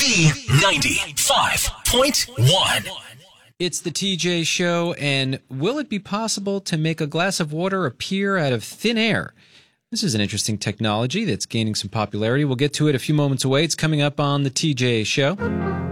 B95.1. It's the TJ Show, and will it be possible to make a glass of water appear out of thin air? This is an interesting technology that's gaining some popularity. We'll get to it a few moments away. It's coming up on the TJ Show.